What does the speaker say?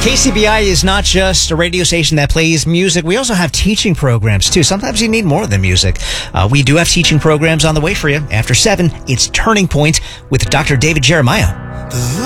KCBI is not just a radio station that plays music. We also have teaching programs, too. Sometimes you need more than music. We do have teaching programs on the way for you. After 7, it's Turning Point with Dr. David Jeremiah.